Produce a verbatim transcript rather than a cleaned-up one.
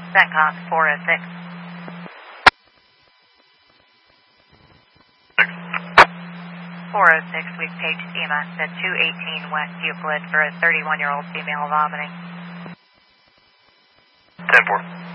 CENTCOM four oh six. four oh six, we've paged FEMA to two eighteen West Euclid for a thirty-one-year-old female vomiting. ten four.